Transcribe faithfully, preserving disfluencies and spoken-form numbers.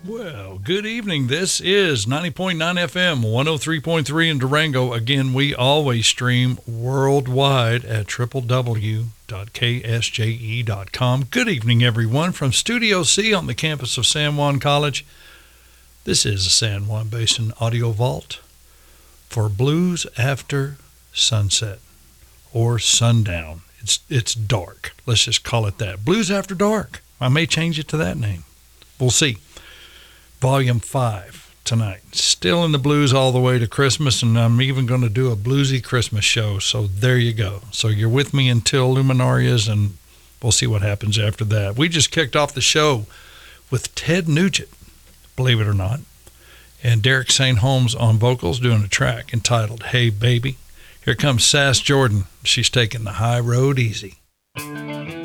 Well, good evening. This is ninety point nine F M, one oh three point three in Durango. Again, we always stream worldwide at w w w dot k s j e dot com. Good evening, everyone, from Studio C on the campus of San Juan College. This is a San Juan Basin audio vault for Blues After Sunset or Sundown. It's, it's dark. Let's just call it that. Blues After Dark. I may change it to that name. We'll see. Volume five tonight. Still in the blues all the way to Christmas, and I'm even going to do a bluesy Christmas show. So there you go. So you're with me until Luminarias, and we'll see what happens after that. We just kicked off the show with Ted Nugent, believe it or not, and Derek Saint Holmes on vocals doing a track entitled Hey Baby. Here comes Sass Jordan. She's taking the high road easy.